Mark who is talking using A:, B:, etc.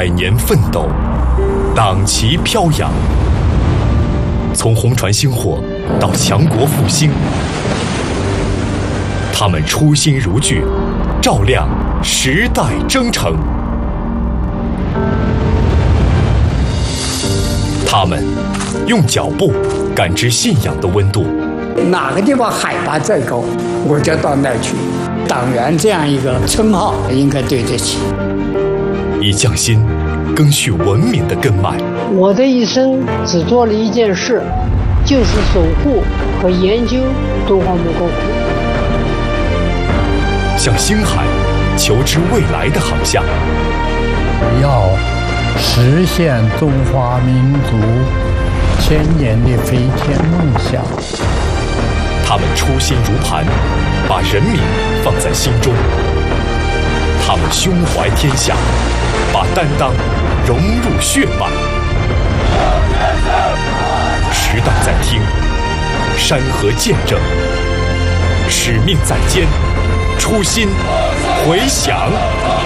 A: 100年奋斗，党旗飘扬。从红船星火到强国复兴，他们初心如炬，照亮时代征程。他们用脚步感知信仰的温度。
B: 哪个地方海拔最高，我就到那儿去。党员这样一个称号应该对得起。
A: 以匠心赓续文明的根脉。
C: 我的一生只做了一件事，就是守护和研究敦煌莫高窟。
A: 向星海求知未来的航向。
D: 要实现中华民族千年的飞天梦想。
A: 他们初心如磐，把人民放在心中。他们胸怀天下，把担当融入血脉。时代在听，山河见证，使命在肩，初心回响。